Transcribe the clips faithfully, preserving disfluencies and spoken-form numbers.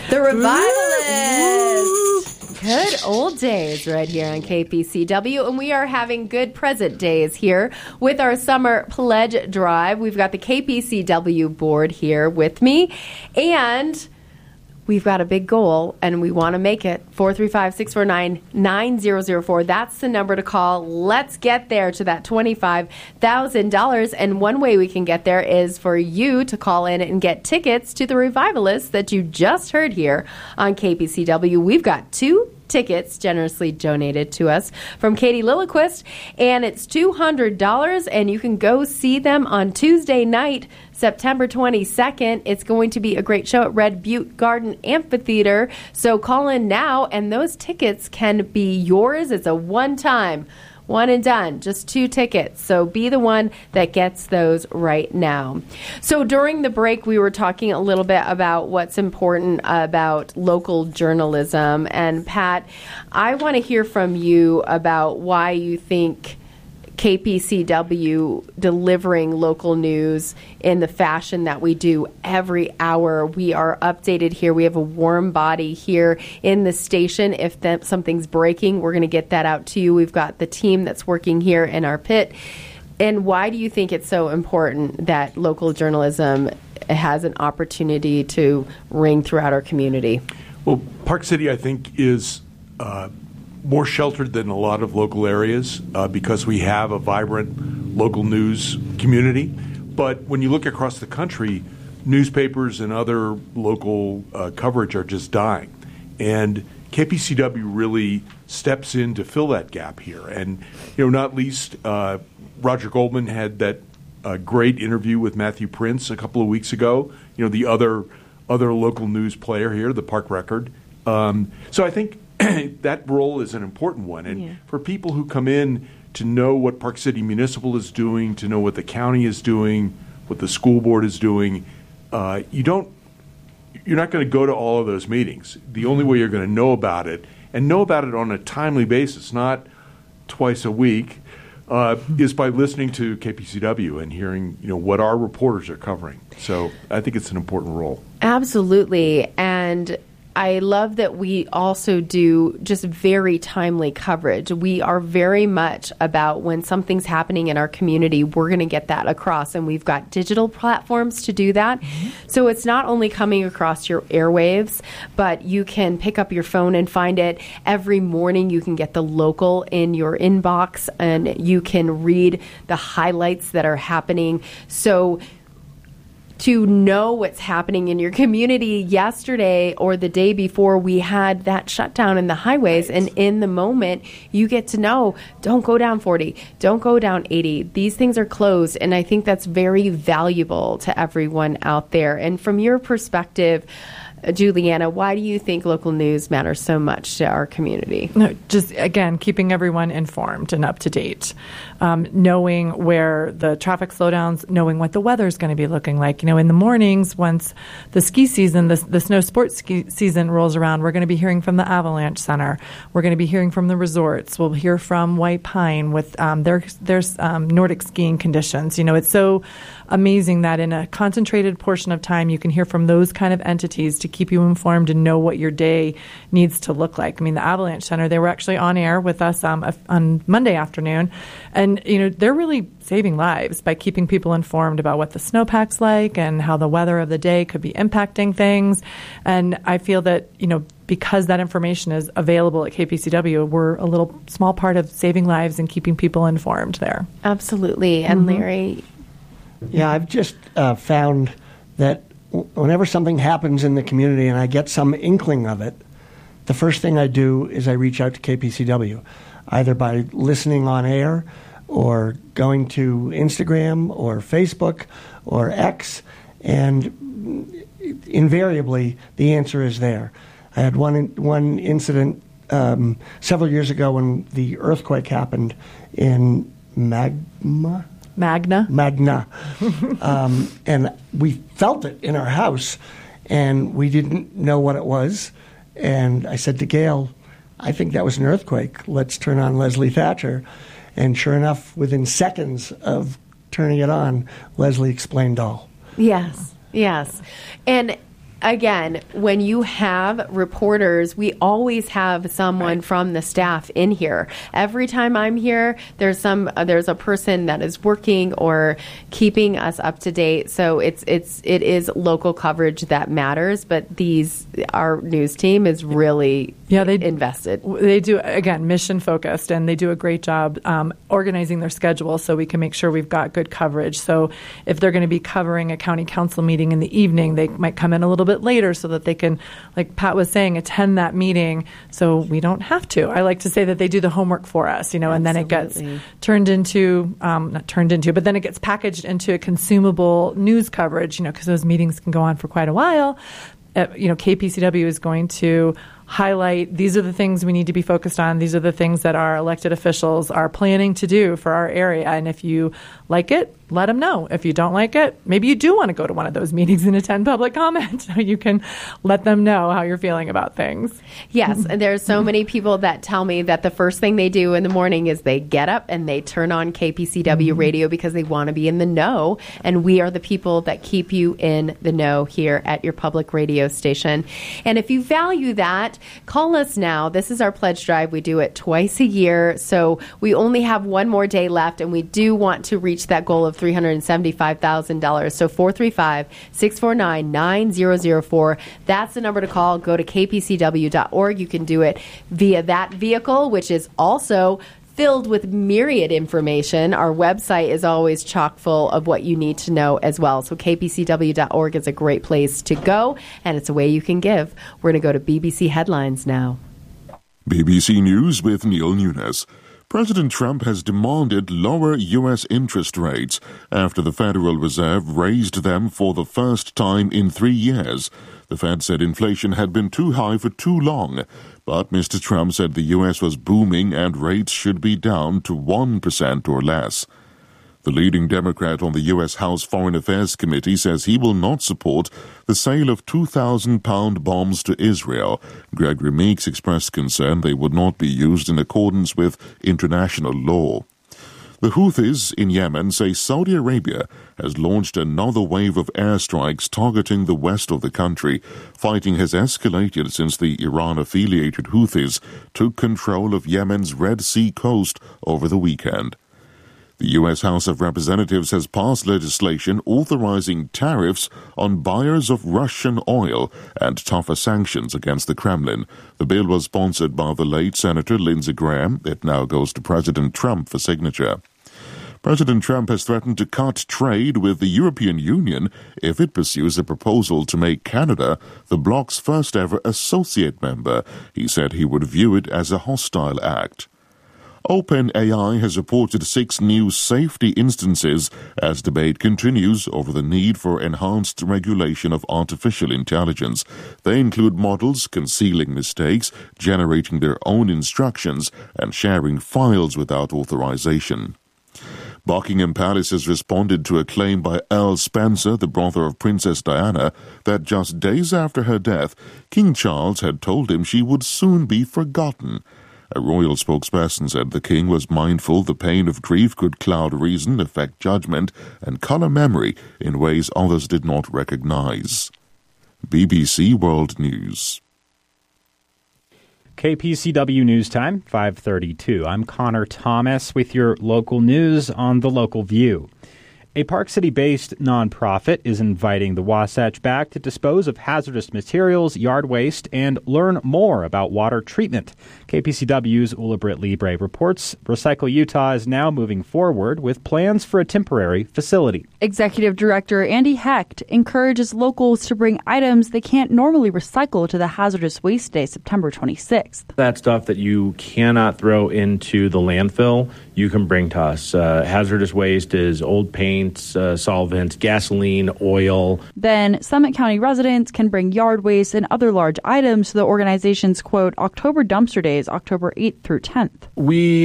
The Revivalists. Good old days right here on K P C W. And we are having good present days here with our summer pledge drive. We've got the K P C W board here with me. And we've got a big goal, and we want to make it. four three five, six four nine, nine zero zero four. That's the number to call. Let's get there to that twenty-five thousand dollars. And one way we can get there is for you to call in and get tickets to the Revivalists that you just heard here on K P C W. We've got two tickets generously donated to us from Katie Lilliquist, and it's two hundred dollars, and you can go see them on Tuesday night, September twenty-second. It's going to be a great show at Red Butte Garden Amphitheater, so call in now, and those tickets can be yours. It's a one-time, one and done, just two tickets. So be the one that gets those right now. So during the break, we were talking a little bit about what's important about local journalism. And Pat, I want to hear from you about why you think K P C W delivering local news in the fashion that we do every hour. We are updated here. We have a warm body here in the station. If that, something's breaking, we're going to get that out to you. We've got the team that's working here in our pit. And why do you think it's so important that local journalism has an opportunity to ring throughout our community? Well, Park City, I think, is uh, more sheltered than a lot of local areas uh, because we have a vibrant local news community. But when you look across the country, newspapers and other local uh, coverage are just dying. And K P C W really steps in to fill that gap here. And, you know, not least, uh, Roger Goldman had that uh, great interview with Matthew Prince a couple of weeks ago, you know, the other other local news player here, the Park Record. Um, so I think that role is an important one. And yeah. for people who come in to know what Park City Municipal is doing, to know what the county is doing, what the school board is doing, uh, you don't, you're not going to go to all of those meetings. The only way you're going to know about it, and know about it on a timely basis, not twice a week, uh, is by listening to K P C W and hearing, you know, what our reporters are covering. So I think it's an important role. Absolutely. And I love that we also do just very timely coverage. We are very much about when something's happening in our community, we're going to get that across. And we've got digital platforms to do that. Mm-hmm. So it's not only coming across your airwaves, but you can pick up your phone and find it every morning. You can get the local in your inbox, and you can read the highlights that are happening. So to know what's happening in your community, yesterday or the day before, we had that shutdown in the highways. Right. And in the moment, you get to know, don't go down forty, don't go down eighty. These things are closed. And I think that's very valuable to everyone out there. And from your perspective, Juliana, why do you think local news matters so much to our community? No, just, again, keeping everyone informed and up to date. Um, knowing where the traffic slowdowns, knowing what the weather is going to be looking like. You know, in the mornings, once the ski season, the, the snow sports ski season rolls around, we're going to be hearing from the Avalanche Center. We're going to be hearing from the resorts. We'll hear from White Pine with um, their, their um, Nordic skiing conditions. You know, it's so amazing that in a concentrated portion of time, you can hear from those kind of entities to keep you informed and know what your day needs to look like. I mean, the Avalanche Center, they were actually on air with us um, on Monday afternoon, and, you know, they're really saving lives by keeping people informed about what the snowpack's like and how the weather of the day could be impacting things. And I feel that, you know, because that information is available at K P C W, we're a little small part of saving lives and keeping people informed there. Absolutely. And mm-hmm. Larry? Yeah, I've just uh, found that whenever something happens in the community and I get some inkling of it, the first thing I do is I reach out to K P C W, either by listening on air or going to Instagram or Facebook or X, and invariably the answer is there. I had one one incident um, several years ago when the earthquake happened in Magma? Magna. Magna. um, and we felt it in our house, and we didn't know what it was. And I said to Gail, I think that was an earthquake. Let's turn on Leslie Thatcher. And sure enough, within seconds of turning it on, Leslie explained all. Yes, yes. And again, when you have reporters, we always have someone right. from the staff in here. Every time I'm here, there's some uh, there's a person that is working or keeping us up to date. So it's it's it is local coverage that matters. But these our news team is really yeah they invested. They do, again, mission focused, and they do a great job um, organizing their schedule so we can make sure we've got good coverage. So if they're going to be covering a county council meeting in the evening, they might come in a little bit later so that they can, like Pat was saying, attend that meeting so we don't have to. I like to say that they do the homework for us, you know, Absolutely. And then it gets turned into, um, not turned into, but then it gets packaged into a consumable news coverage, you know, because those meetings can go on for quite a while. Uh, you know, K P C W is going to highlight these are the things we need to be focused on. These are the things that our elected officials are planning to do for our area. And if you like it, let them know. If you don't like it, maybe you do want to go to one of those meetings and attend public comment. So you can let them know how you're feeling about things. Yes, and there's so many people that tell me that the first thing they do in the morning is they get up and they turn on K P C W mm-hmm. radio because they want to be in the know. And we are the people that keep you in the know here at your public radio station. And if you value that, call us now. This is our pledge drive. We do it twice a year. So we only have one more day left, and we do want to reach that goal of three hundred seventy-five thousand dollars. So four three five, six four nine, nine zero zero four. That's the number to call. Go to k p c w dot org. You can do it via that vehicle, which is also filled with myriad information. Our website is always chock full of what you need to know as well. So k p c w dot org is a great place to go, and it's a way you can give. We're going to go to B B C Headlines now. B B C News with Neil Nunes. President Trump has demanded lower U S interest rates after the Federal Reserve raised them for the first time in three years. The Fed said inflation had been too high for too long, but Mister Trump said the U S was booming and rates should be down to one percent or less. The leading Democrat on the U S House Foreign Affairs Committee says he will not support the sale of two thousand pound bombs to Israel. Gregory Meeks expressed concern they would not be used in accordance with international law. The Houthis in Yemen say Saudi Arabia has launched another wave of airstrikes targeting the west of the country. Fighting has escalated since the Iran-affiliated Houthis took control of Yemen's Red Sea coast over the weekend. The U S House of Representatives has passed legislation authorizing tariffs on buyers of Russian oil and tougher sanctions against the Kremlin. The bill was sponsored by the late Senator Lindsey Graham. It now goes to President Trump for signature. President Trump has threatened to cut trade with the European Union if it pursues a proposal to make Canada the bloc's first ever associate member. He said he would view it as a hostile act. OpenAI has reported six new safety instances as debate continues over the need for enhanced regulation of artificial intelligence. They include models concealing mistakes, generating their own instructions, and sharing files without authorization. Buckingham Palace has responded to a claim by Earl Spencer, the brother of Princess Diana, that just days after her death, King Charles had told him she would soon be forgotten. A royal spokesperson said the king was mindful the pain of grief could cloud reason, affect judgment, and color memory in ways others did not recognize. B B C World News. K P C W News Time, five thirty-two. I'm Connor Thomas with your local news on The Local View. A Park City-based nonprofit is inviting the Wasatch back to dispose of hazardous materials, yard waste, and learn more about water treatment. K P C W's Ula Britt Libre reports Recycle Utah is now moving forward with plans for a temporary facility. Executive Director Andy Hecht encourages locals to bring items they can't normally recycle to the Hazardous Waste Day, September twenty-sixth. That stuff that you cannot throw into the landfill, you can bring to us. Uh, hazardous waste is old paints, uh, solvents, gasoline, oil. Then Summit County residents can bring yard waste and other large items to the organization's, quote, October Dumpster Days, October eighth through tenth. We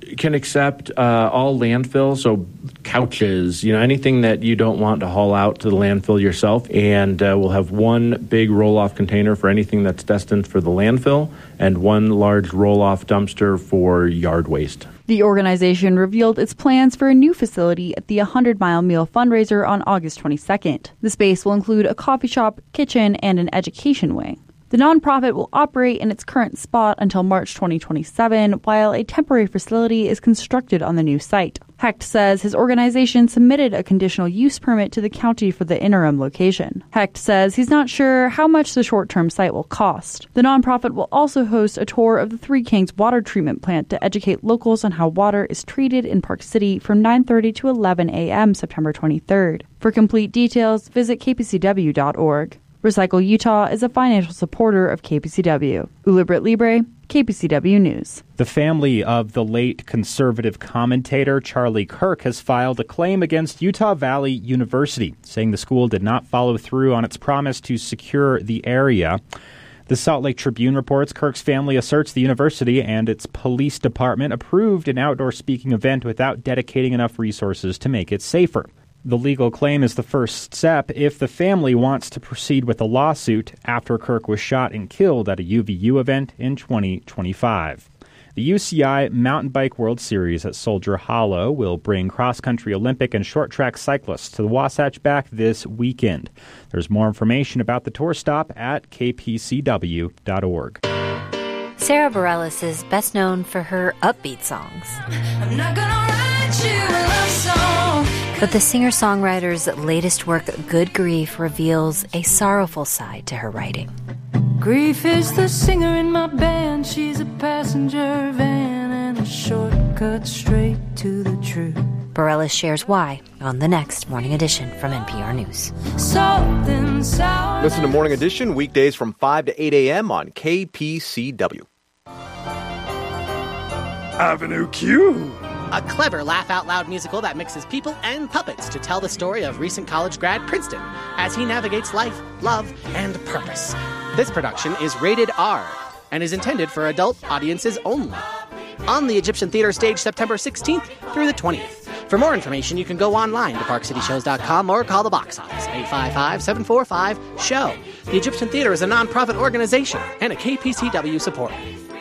can accept uh, all landfill, so couches, you know, anything that you don't want to haul out to the landfill yourself. And uh, we'll have one big roll-off container for anything that's destined for the landfill and one large roll-off dumpster for yard waste. The organization revealed its plans for a new facility at the one hundred mile Meal fundraiser on August twenty-second. The space will include a coffee shop, kitchen, and an education wing. The nonprofit will operate in its current spot until March twenty twenty-seven, while a temporary facility is constructed on the new site. Hecht says his organization submitted a conditional use permit to the county for the interim location. Hecht says he's not sure how much the short-term site will cost. The nonprofit will also host a tour of the Three Kings water treatment plant to educate locals on how water is treated in Park City from nine thirty to eleven a.m. September twenty-third. For complete details, visit k p c w dot org. Recycle Utah is a financial supporter of K P C W. Ulibrit Libre, K P C W News. The family of the late conservative commentator Charlie Kirk has filed a claim against Utah Valley University, saying the school did not follow through on its promise to secure the area. The Salt Lake Tribune reports Kirk's family asserts the university and its police department approved an outdoor speaking event without dedicating enough resources to make it safer. The legal claim is the first step if the family wants to proceed with a lawsuit after Kirk was shot and killed at a U V U event in twenty twenty-five. The U C I Mountain Bike World Series at Soldier Hollow will bring cross-country Olympic and short-track cyclists to the Wasatch back this weekend. There's more information about the tour stop at k p c w dot org. Sarah Bareilles is best known for her upbeat songs. I'm not gonna write you a love song. But the singer-songwriter's latest work, Good Grief, reveals a sorrowful side to her writing. Grief is the singer in my band. She's a passenger van and a shortcut straight to the truth. Bareilles shares why on the next Morning Edition from N P R News. Something sour. Listen to Morning Edition weekdays from five to eight a.m. on K P C W. Avenue Q. A clever laugh-out-loud musical that mixes people and puppets to tell the story of recent college grad Princeton as he navigates life, love, and purpose. This production is rated R and is intended for adult audiences only. On the Egyptian Theater stage September sixteenth through the twentieth. For more information, you can go online to park city shows dot com or call the box office, eight five five, seven four five, S H O W. The Egyptian Theater is a nonprofit organization and a K P C W supporter.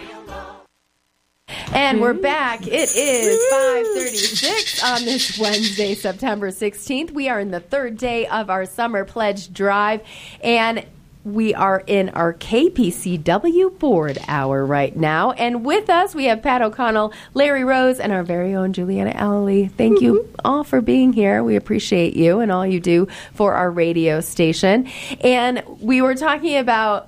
And we're back. It is five thirty-six on this Wednesday, September sixteenth. We are in the third day of our Summer Pledge Drive, and we are in our K P C W Board Hour right now. And with us, we have Pat O'Connell, Larry Rose, and our very own Juliana Alley. Thank you all for being here. We appreciate you and all you do for our radio station. And we were talking about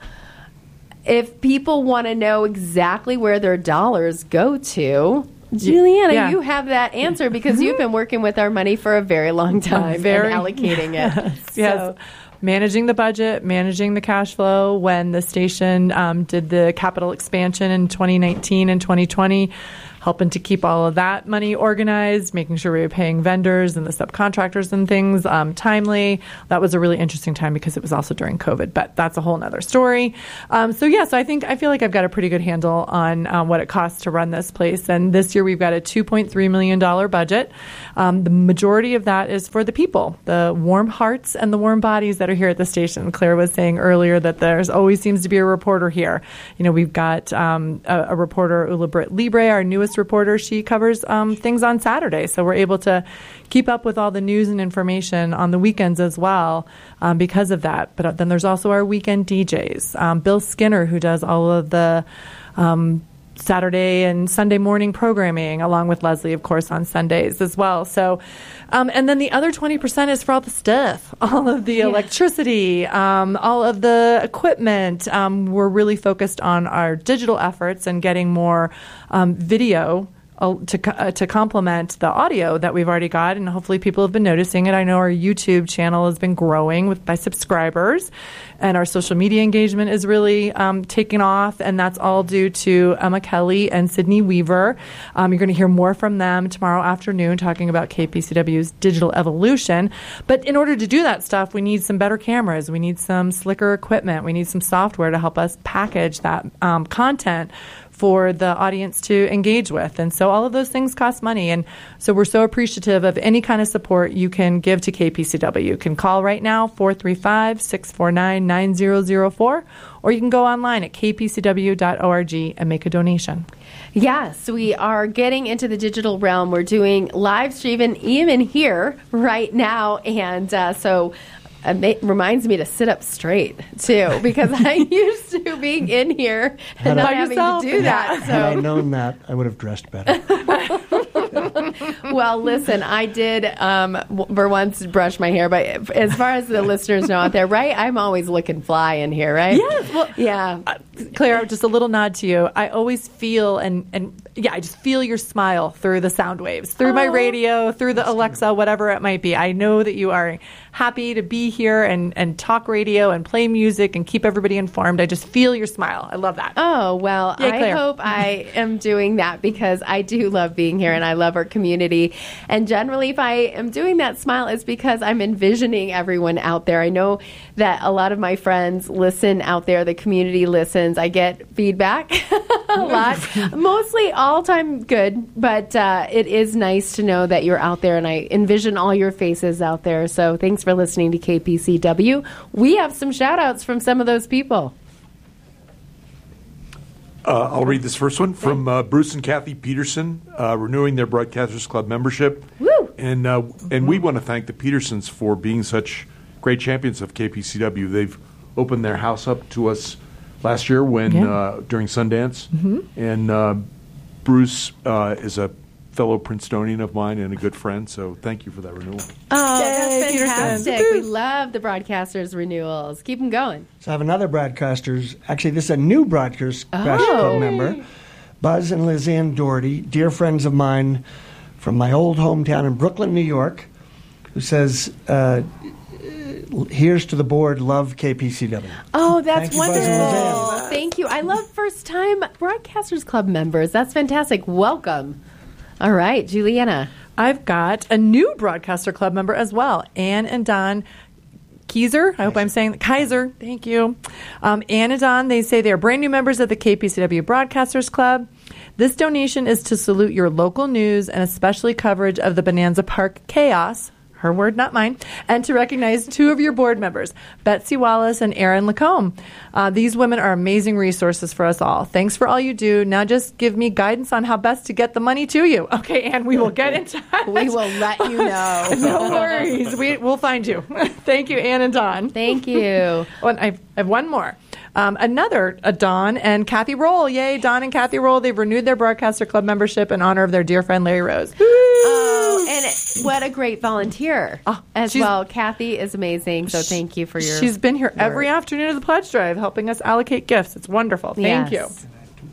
if people want to know exactly where their dollars go to, Juliana, yeah. you have that answer because you've been working with our money for a very long time very, and allocating it. Yes, so. yes. Managing the budget, managing the cash flow. When the station um, did the capital expansion in twenty nineteen and twenty twenty, helping to keep all of that money organized, making sure we were paying vendors and the subcontractors and things um, timely. That was a really interesting time because it was also during COVID, but that's a whole nother story. Um, so, yeah, so I think I feel like I've got a pretty good handle on um, what it costs to run this place. And this year we've got a two point three million dollars budget. Um, the majority of that is for the people, the warm hearts and the warm bodies that are here at the station. Claire was saying earlier that there's always seems to be a reporter here. You know, we've got um, a, a reporter, Ulibrit Libre, our newest reporter. She covers um, things on Saturday, so we're able to keep up with all the news and information on the weekends as well um, because of that. But then there's also our weekend D Js. Um, Bill Skinner, who does all of the um, Saturday and Sunday morning programming, along with Leslie, of course, on Sundays as well. So, um, and then the other twenty percent is for all the stuff, all of the yeah. electricity, um, all of the equipment. Um, we're really focused on our digital efforts and getting more um, video Uh, to uh, to complement the audio that we've already got, and hopefully people have been noticing it. I know our YouTube channel has been growing with by subscribers, and our social media engagement is really um, taking off, and that's all due to Emma Kelly and Sydney Weaver. Um, you're going to hear more from them tomorrow afternoon talking about K P C W's digital evolution. But in order to do that stuff, we need some better cameras. We need some slicker equipment. We need some software to help us package that um, content for the audience to engage with. And so all of those things cost money. And so we're so appreciative of any kind of support you can give to K P C W. You can call right now, four three five, six four nine, nine zero zero four, or you can go online at k p c w dot org and make a donation. Yes, we are getting into the digital realm. We're doing live streaming even here right now. And uh, so it reminds me to sit up straight, too, because I'm used to being in here and not having to do that. So. Had I known that, I would have dressed better. Well, listen, I did um, w- for once brush my hair, but as far as the listeners know out there, right, I'm always looking fly in here, right? Yes. Well, yeah. Uh, Claire, just a little nod to you. I always feel, and, and yeah, I just feel your smile through the sound waves, through oh. my radio, through the Alexa, whatever it might be. I know that you are happy to be here and, and talk radio and play music and keep everybody informed. I just feel your smile. I love that. Oh, well, Yay, I Claire. hope I am doing that because I do love being here and I love our community. And generally, if I am doing that smile, it's because I'm envisioning everyone out there. I know that a lot of my friends listen out there. The community listens. I get feedback a lot, mostly all time good, but uh, it is nice to know that you're out there and I envision all your faces out there. So thanks for listening to K P C W. We have some shout outs from some of those people. Uh, I'll read this first one from uh, Bruce and Kathy Peterson, uh, renewing their Broadcasters Club membership. Woo! And uh, and we want to thank the Petersons for being such great champions of K P C W. They've opened their house up to us last year when Yeah. uh, during Sundance. Mm-hmm. And uh, Bruce uh, is a fellow Princetonian of mine and a good friend, so thank you for that renewal. Oh, Yay, that's Peterson. fantastic. Woo. We love the broadcasters renewals. Keep them going. So I have another broadcasters. Actually, this is a new broadcasters Oh. club member, Buzz and Lizanne Doherty, dear friends of mine from my old hometown in Brooklyn, New York, who says, uh, here's to the board, love K P C W. Oh, that's Thank you, Buzz and wonderful. Lizanne. Thank you. I love first-time Broadcasters Club members. That's fantastic. Welcome. All right, Juliana. I've got a new Broadcaster Club member as well, Ann and Don Kaiser. I hope I'm saying that. Kaiser. Thank you. Um, Ann and Don, they say they're brand new members of the K P C W Broadcasters Club. This donation is to salute your local news and especially coverage of the Bonanza Park chaos. Her word, not mine, and to recognize two of your board members, Betsy Wallace and Erin Lacombe. Uh, these women are amazing resources for us all. Thanks for all you do. Now just give me guidance on how best to get the money to you. Okay, and we will get in touch. We will let you know. No worries. We, we'll find you. Thank you, Ann and Don. Thank you. Oh, and I have one more. Um, another, uh, Don and Kathy Roll. Yay, Don and Kathy Roll. They've renewed their Broadcaster Club membership in honor of their dear friend Larry Rose. Oh, and it, what a great volunteer Oh, as she's- well. Kathy is amazing, so thank you for your She's been here every work. afternoon of the pledge drive helping us allocate gifts. It's wonderful. Thank Yes. you.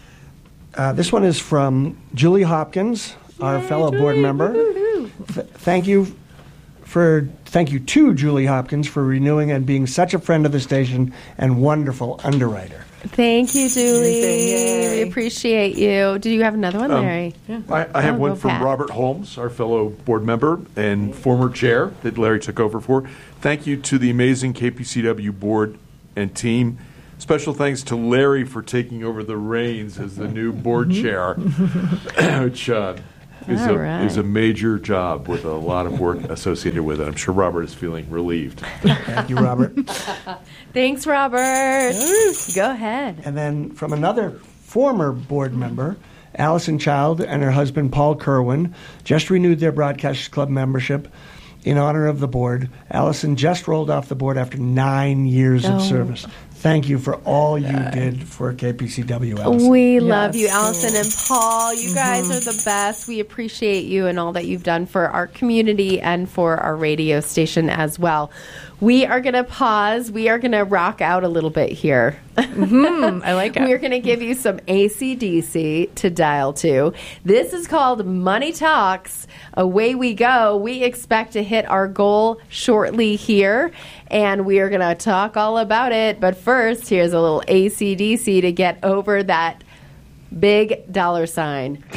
Uh, this one is from Julie Hopkins, our fellow board member. Th- thank you for thank you to Julie Hopkins for renewing and being such a friend of the station and wonderful underwriter. Thank you, Julie. Yay. We appreciate you. Do you have another one, Um, Larry? I, I have Oh, one go from Pat. Robert Holmes, our fellow board member and former chair that Larry took over for. Thank you to the amazing K P C W board and team. Special thanks to Larry for taking over the reins as the new board chair, which uh, is, All a, right. is a major job with a lot of work associated with it. I'm sure Robert is feeling relieved. Thank you, Robert. Thanks, Robert. Go ahead. And then from another former board member, Allison Child and her husband Paul Kerwin just renewed their Broadcasters Club membership in honor of the board. Allison just rolled off the board after nine years Oh. of service. Thank you for all you did for K P C W, Allison. We love Yes. you, Allison and Paul. You guys are the best. We appreciate you and all that you've done for our community and for our radio station as well. We are going to pause. We are going to rock out a little bit here. Mm, I like it. We're going to give you some A C D C to dial to. This is called Money Talks. Away we go. We expect to hit our goal shortly here, and we are going to talk all about it. But first, here's a little A C D C to get over that big dollar sign.